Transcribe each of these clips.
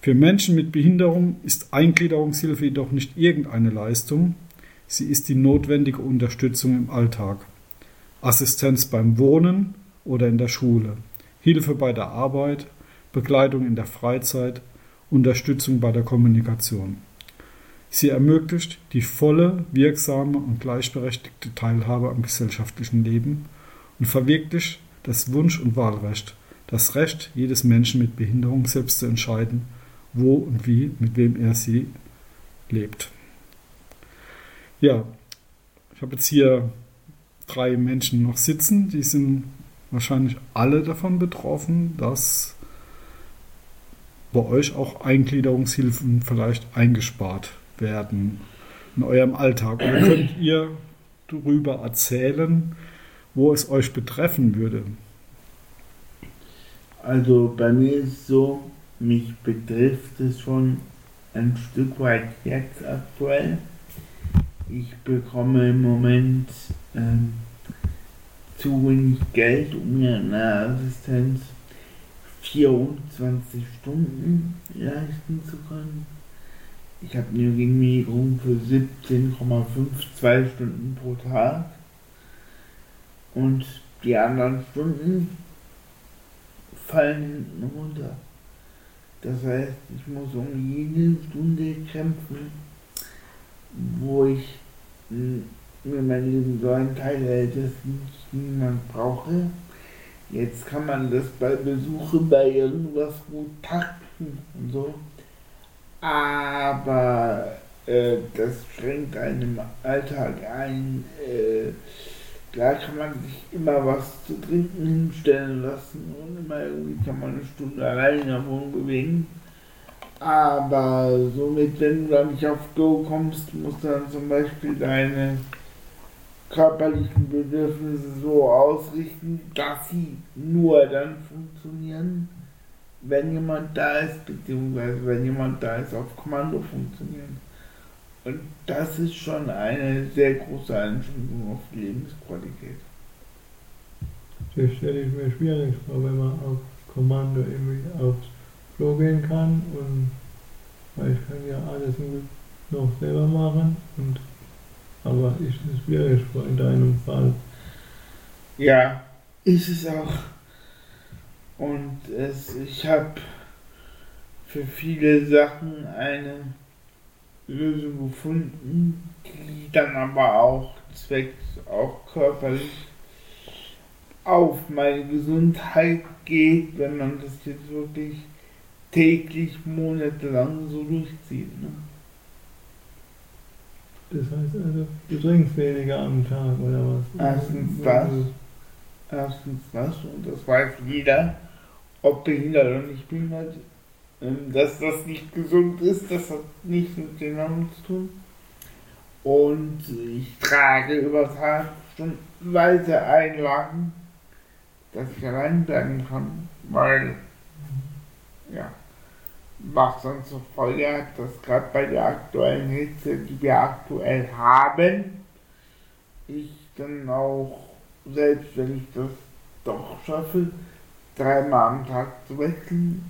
Für Menschen mit Behinderung ist Eingliederungshilfe jedoch nicht irgendeine Leistung, sie ist die notwendige Unterstützung im Alltag. Assistenz beim Wohnen oder in der Schule, Hilfe bei der Arbeit, Begleitung in der Freizeit, Unterstützung bei der Kommunikation. Sie ermöglicht die volle, wirksame und gleichberechtigte Teilhabe am gesellschaftlichen Leben und verwirklicht das Wunsch- und Wahlrecht, das Recht jedes Menschen mit Behinderung selbst zu entscheiden, wo und wie, mit wem er sie lebt. Ja, ich habe jetzt hier 3 Menschen noch sitzen, die sind wahrscheinlich alle davon betroffen, dass bei euch auch Eingliederungshilfen vielleicht eingespart werden in eurem Alltag. Oder könnt ihr darüber erzählen, wo es euch betreffen würde? Also bei mir ist es so, mich betrifft es schon ein Stück weit jetzt aktuell. Ich bekomme im Moment zu wenig Geld, um mir eine Assistenz 24 Stunden leisten zu können. Ich habe eine Genehmigung für 17,52 Stunden pro Tag und die anderen Stunden fallen hinten runter. Das heißt, ich muss um jede Stunde kämpfen, wo ich mir mein Leben so einteile, dass ich niemand brauche. Jetzt kann man das bei Besuche bei irgendwas gut takten und so, aber das schränkt einen im Alltag ein. Da kann man sich immer was zu trinken hinstellen lassen und immer irgendwie kann man eine Stunde allein in der Wohnung bewegen. Aber somit, wenn du da nicht auf Go kommst, musst du dann zum Beispiel deine körperlichen Bedürfnisse so ausrichten, dass sie nur dann funktionieren, wenn jemand da ist, beziehungsweise wenn jemand da ist, auf Kommando funktionieren. Und das ist schon eine sehr große Einschränkung auf die Lebensqualität. Das stelle ich mir schwierig vor, wenn man auf Kommando irgendwie aufs Klo gehen kann und weil ich kann ja alles noch selber machen, aber ist es schwierig vor in deinem Fall. Ja, ist es auch. Und ich habe für viele Sachen eine Lösung gefunden, die dann aber auch zwecks auch körperlich auf meine Gesundheit geht, wenn man das jetzt wirklich täglich, monatelang so durchzieht. Ne? Das heißt also, du trinkst weniger am Tag oder was? Erstens das, und das weiß jeder, ob behindert oder nicht behindert. Dass das nicht gesund ist, das hat nichts mit den Namen zu tun. Und ich trage über Tag stundenweise Einlagen, dass ich allein bleiben kann, weil, ja, was dann zur Folge hat, dass gerade bei der aktuellen Hitze, die wir aktuell haben, ich dann auch, selbst wenn ich das doch schaffe, 3-mal am Tag zu wechseln,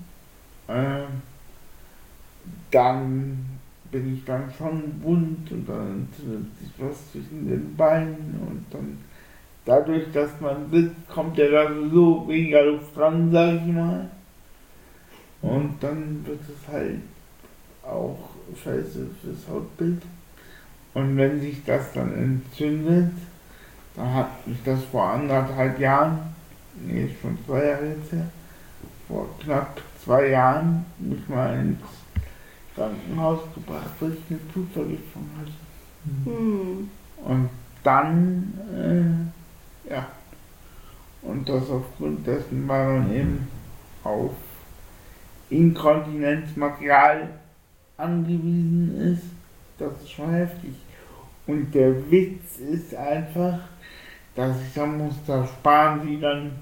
dann bin ich dann schon wund und dann entzündet sich was zwischen den Beinen und dann dadurch, dass man sitzt, kommt ja da so weniger Luft dran, sag ich mal. Und dann wird es halt auch scheiße fürs Hautbild. Und wenn sich das dann entzündet, dann hat mich das vor 1,5 Jahren, nee, schon 2 Jahre jetzt her, vor knapp 2 Jahren mich mal ins Krankenhaus gebracht, weil ich eine Blutvergiftung hatte. Mhm. Und dann, ja, und das aufgrund dessen, weil man eben auf Inkontinenzmaterial angewiesen ist, das ist schon heftig. Und der Witz ist einfach, dass ich sagen muss, da sparen sie dann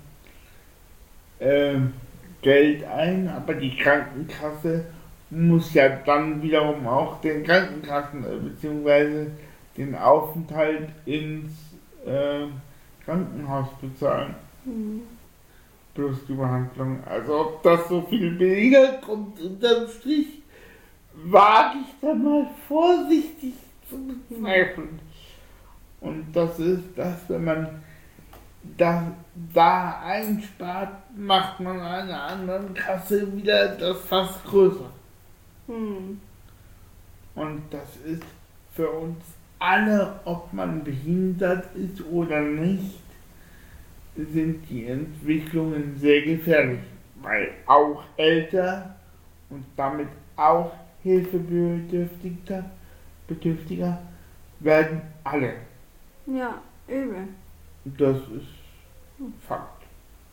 Geld ein, aber die Krankenkasse muss ja dann wiederum auch den Krankenkassen bzw. den Aufenthalt ins Krankenhaus bezahlen. Mhm. plus die Behandlung. Also ob das so viel billiger kommt unterm Strich, wage ich da mal vorsichtig zu bezweifeln. Und das ist das, wenn man da einspart, macht man an einer anderen Kasse wieder das Fass größer. Und das ist für uns alle, ob man behindert ist oder nicht, sind die Entwicklungen sehr gefährlich, weil auch älter und damit auch hilfebedürftiger werden alle. Ja, übel. Das ist Fakt.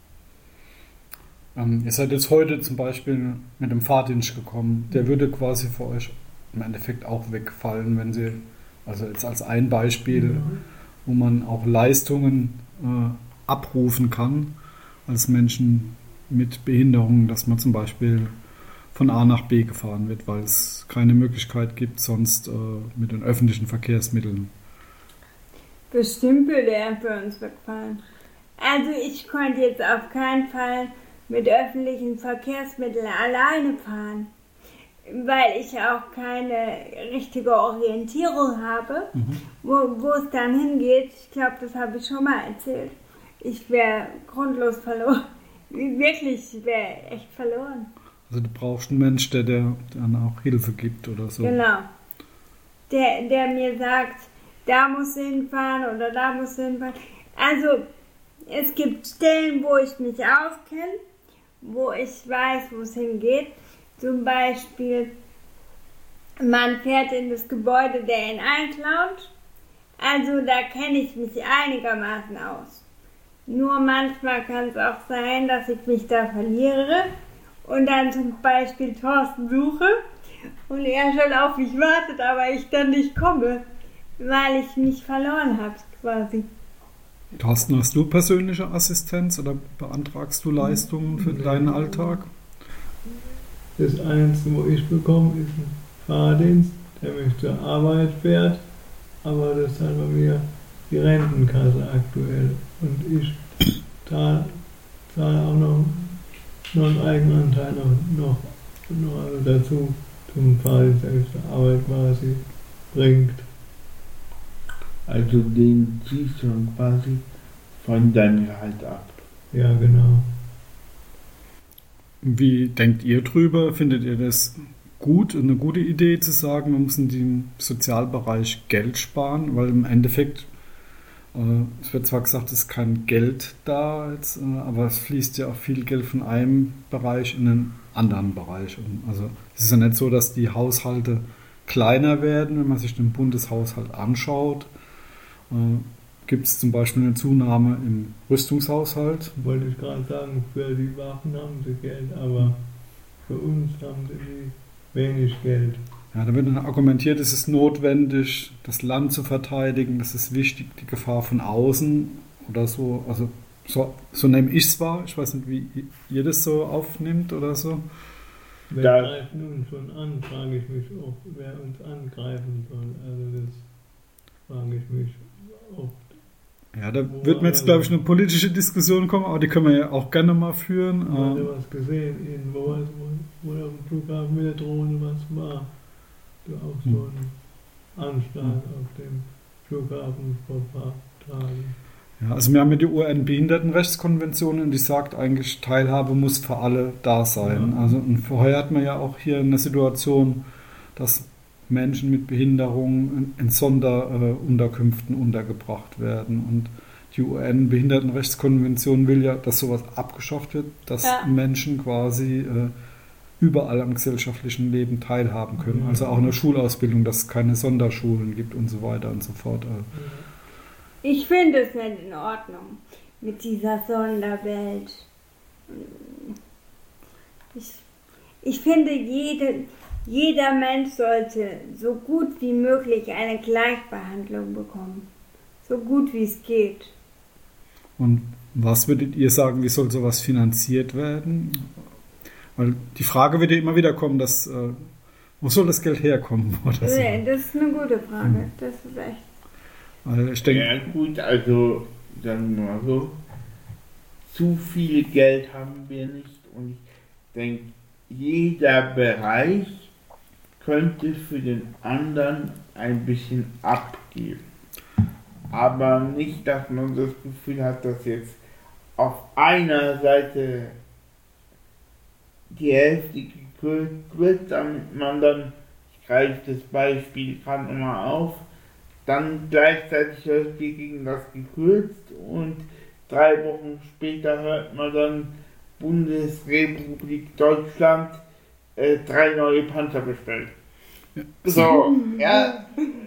Ihr seid jetzt heute zum Beispiel mit dem Fahrdienst gekommen. Der würde quasi für euch im Endeffekt auch wegfallen, wenn Sie, also jetzt als ein Beispiel, wo man auch Leistungen abrufen kann als Menschen mit Behinderungen, dass man zum Beispiel von A nach B gefahren wird, weil es keine Möglichkeit gibt, sonst mit den öffentlichen Verkehrsmitteln. Bestimmt würde er für uns wegfallen. Also ich konnte jetzt auf keinen Fall mit öffentlichen Verkehrsmitteln alleine fahren, weil ich auch keine richtige Orientierung habe, wo es dann hingeht. Ich glaube, das habe ich schon mal erzählt. Ich wäre grundlos verloren. Wirklich, ich wäre echt verloren. Also du brauchst einen Mensch, der dir dann auch Hilfe gibt oder so. Genau. Der mir sagt, da musst du hinfahren oder da musst du hinfahren. Also es gibt Stellen, wo ich mich auskenne, wo ich weiß, wo es hingeht. Zum Beispiel, man fährt in das Gebäude der N1 Lounge. Also da kenne ich mich einigermaßen aus. Nur manchmal kann es auch sein, dass ich mich da verliere und dann zum Beispiel Thorsten suche und er schon auf mich wartet, aber ich dann nicht komme, weil ich mich verloren habe quasi. Thorsten, hast du persönliche Assistenz oder beantragst du Leistungen für deinen Alltag? Das Einzige, wo ich bekomme, ist ein Fahrdienst, der mich zur Arbeit fährt, aber das ist halt bei mir die Rentenkasse aktuell. Und ich zahle auch noch einen Eigenanteil noch also dazu zum Fahrdienst, der mich zur Arbeit quasi bringt. Also den ziehst du quasi von deinem Gehalt ab. Ja, genau. Wie denkt ihr drüber? Findet ihr das gut, eine gute Idee zu sagen, wir müssen im Sozialbereich Geld sparen? Weil im Endeffekt, es wird zwar gesagt, es ist kein Geld da, jetzt, aber es fließt ja auch viel Geld von einem Bereich in einen anderen Bereich. Und also es ist ja nicht so, dass die Haushalte kleiner werden, wenn man sich den Bundeshaushalt anschaut. Gibt es zum Beispiel eine Zunahme im Rüstungshaushalt? Wollte ich gerade sagen, für die Waffen haben sie Geld, aber für uns haben sie wenig Geld. Ja, da wird dann argumentiert, es ist notwendig, das Land zu verteidigen, das ist wichtig, die Gefahr von außen oder so. Also so nehme ich es wahr. Ich weiß nicht, wie ihr das so aufnimmt oder so. Wer greift nun schon an, frage ich mich auch, wer uns angreifen soll. Also das frage ich mich oft. Ja, da wird mir jetzt, glaube ich, eine politische Diskussion kommen, aber die können wir ja auch gerne mal führen. Ich habe was gesehen, wo auf dem Flughafen mit der Drohne was war. Da auch so ein Anschlag auf dem Flughafen vor ein paar Tagen. Ja, also wir haben ja die UN-Behindertenrechtskonvention und die sagt eigentlich, Teilhabe muss für alle da sein. Ja. Also und vorher hat man ja auch hier eine Situation, dass Menschen mit Behinderung in Sonderunterkünften untergebracht werden. Und die UN-Behindertenrechtskonvention will ja, dass sowas abgeschafft wird, dass Menschen quasi überall am gesellschaftlichen Leben teilhaben können. Also auch in der Schulausbildung, dass es keine Sonderschulen gibt und so weiter und so fort. Ich finde es nicht in Ordnung mit dieser Sonderwelt. Ich finde, jeder Mensch sollte so gut wie möglich eine Gleichbehandlung bekommen. So gut wie es geht. Und was würdet ihr sagen, wie soll sowas finanziert werden? Weil die Frage wird ja immer wieder kommen, dass, wo soll das Geld herkommen? Oder so? Nee, das ist eine gute Frage. Das ist echt. Weil ich denke, ja gut, also sagen wir mal so, zu viel Geld haben wir nicht und ich denke, jeder Bereich könnte für den anderen ein bisschen abgeben. Aber nicht, dass man das Gefühl hat, dass jetzt auf einer Seite die Hälfte gekürzt wird, damit man dann, ich greife das Beispiel gerade nochmal auf, dann gleichzeitig wird gegen das gekürzt und 3 Wochen später hört man dann Bundesrepublik Deutschland 3 neue Panzer bestellt. Ja. So, ja.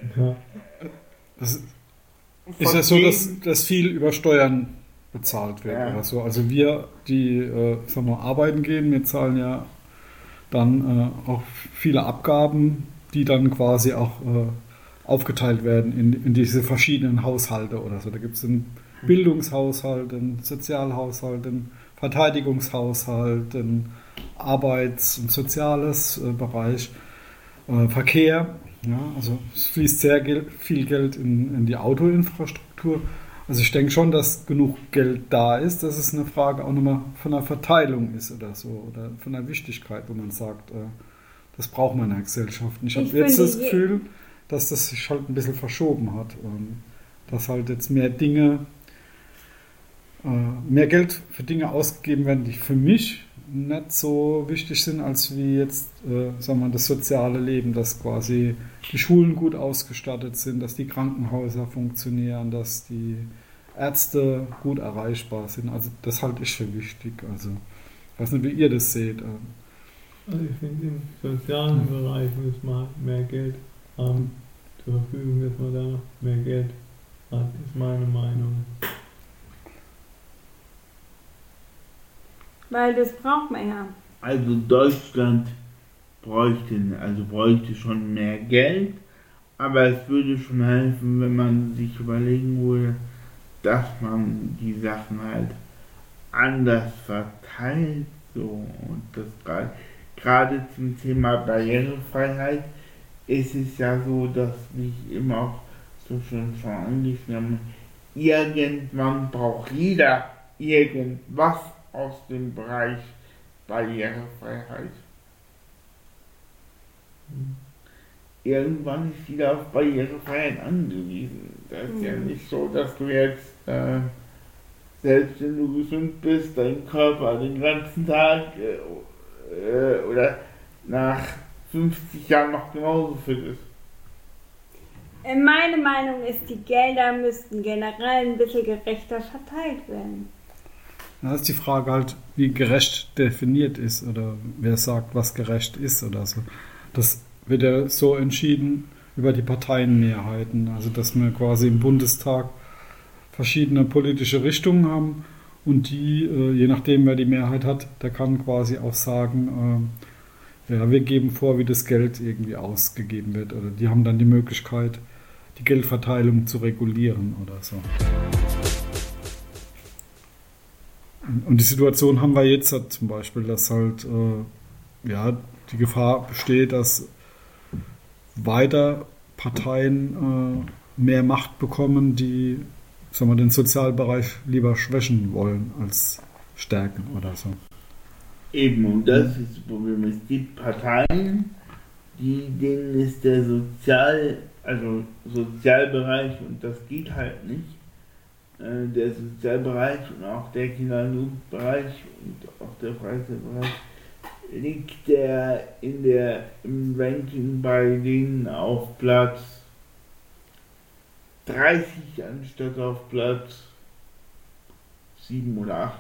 Das ist ja so, dass viel über Steuern bezahlt wird oder so. Also wir, die sagen wir, arbeiten gehen, wir zahlen ja dann auch viele Abgaben, die dann quasi auch aufgeteilt werden in diese verschiedenen Haushalte oder so. Da gibt es einen Bildungshaushalt, einen Sozialhaushalt, einen Verteidigungshaushalt, einen Arbeits- und Soziales Bereich, Verkehr. Ja, also es fließt sehr viel Geld in die Autoinfrastruktur. Also ich denke schon, dass genug Geld da ist, dass es eine Frage auch nochmal von der Verteilung ist oder so, oder von der Wichtigkeit, wo man sagt, das braucht man in der Gesellschaft. Ich habe jetzt das Gefühl, dass das sich halt ein bisschen verschoben hat. Dass halt jetzt mehr Geld für Dinge ausgegeben werden, die für mich nicht so wichtig sind, als wie jetzt, sagen wir, das soziale Leben, dass quasi die Schulen gut ausgestattet sind, dass die Krankenhäuser funktionieren, dass die Ärzte gut erreichbar sind. Also das halte ich für wichtig. Also ich weiß nicht, wie ihr das seht. Also ich finde, im sozialen Bereich muss man mehr Geld haben zur Verfügung, dass man da mehr Geld hat, ist meine Meinung. Weil das braucht man ja. Also Deutschland bräuchte schon mehr Geld, aber es würde schon helfen, wenn man sich überlegen würde, dass man die Sachen halt anders verteilt. So. Und das gerade zum Thema Barrierefreiheit ist es ja so, dass, wie ich immer auch so schön schon angeschnitten habe, irgendwann braucht jeder irgendwas aus dem Bereich Barrierefreiheit. Irgendwann ist jeder auf Barrierefreiheit angewiesen. Das ist ja nicht so, dass du jetzt, selbst wenn du gesund bist, dein Körper den ganzen Tag oder nach 50 Jahren noch genauso fit ist. Meine Meinung ist, die Gelder müssten generell ein bisschen gerechter verteilt werden. Da ist die Frage halt, wie gerecht definiert ist oder wer sagt, was gerecht ist oder so. Das wird ja so entschieden über die Parteienmehrheiten, also dass wir quasi im Bundestag verschiedene politische Richtungen haben und die, je nachdem wer die Mehrheit hat, der kann quasi auch sagen, ja, wir geben vor, wie das Geld irgendwie ausgegeben wird oder die haben dann die Möglichkeit, die Geldverteilung zu regulieren oder so. Und die Situation haben wir jetzt halt zum Beispiel, dass halt die Gefahr besteht, dass weiter Parteien mehr Macht bekommen, die, sagen wir, den Sozialbereich lieber schwächen wollen als stärken oder so. Eben, und das ist das Problem. Es gibt Parteien, denen ist der Sozialbereich, und das geht halt nicht, der Sozialbereich und auch der Kinder- und Jugendbereich und auch der Freizeitbereich liegt im Ranking bei denen auf Platz 30 anstatt auf Platz 7 oder 8.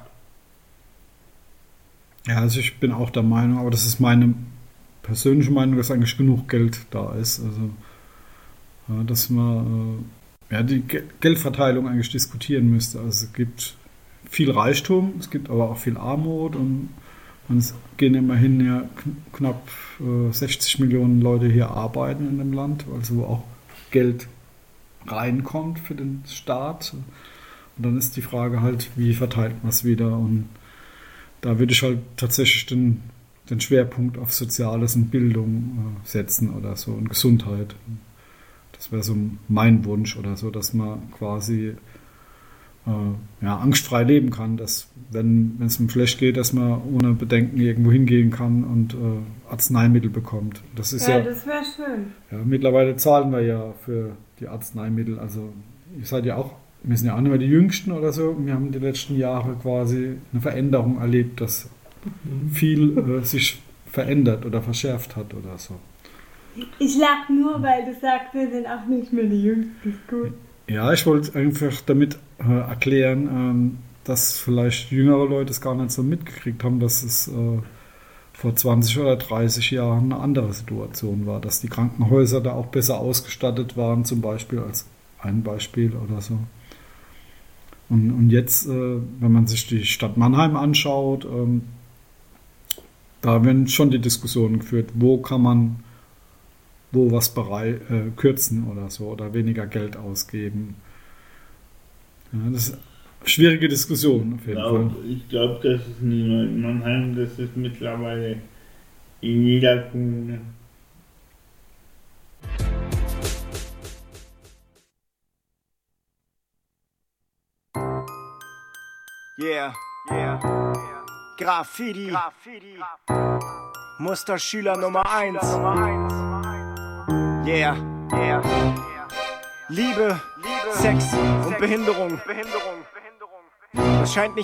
Ja, also ich bin auch der Meinung, aber das ist meine persönliche Meinung, dass eigentlich genug Geld da ist. Also, dass man die Geldverteilung eigentlich diskutieren müsste. Also es gibt viel Reichtum, es gibt aber auch viel Armut und es gehen immerhin ja knapp 60 Millionen Leute hier arbeiten in dem Land, also wo auch Geld reinkommt für den Staat. Und dann ist die Frage halt, wie verteilt man es wieder? Und da würde ich halt tatsächlich den Schwerpunkt auf Soziales und Bildung setzen oder so und Gesundheit. Das wäre so mein Wunsch oder so, dass man quasi angstfrei leben kann, dass wenn es ihm schlecht geht, dass man ohne Bedenken irgendwo hingehen kann und Arzneimittel bekommt. Das ist das wäre schön. Ja, mittlerweile zahlen wir ja für die Arzneimittel. Also ihr seid ja auch, wir sind ja auch nicht mehr die Jüngsten oder so. Wir haben die letzten Jahre quasi eine Veränderung erlebt, dass viel sich verändert oder verschärft hat oder so. Ich lach nur, weil du sagst, wir sind auch nicht mehr die Jüngsten. Ist gut. Ja, ich wollte einfach damit erklären, dass vielleicht jüngere Leute es gar nicht so mitgekriegt haben, dass es vor 20 oder 30 Jahren eine andere Situation war, dass die Krankenhäuser da auch besser ausgestattet waren, zum Beispiel als ein Beispiel oder so. Und jetzt, wenn man sich die Stadt Mannheim anschaut, da werden schon die Diskussionen geführt, wo kann man was kürzen oder so oder weniger Geld ausgeben. Ja, das ist eine schwierige Diskussion auf jeden Fall. Ich glaube, das ist nicht nur in Mannheim, das ist mittlerweile in jeder Kommune. Yeah, yeah. Graffiti. Musterschüler Nummer 1. Yeah, yeah. Liebe, Sex und Behinderung. Das scheint nicht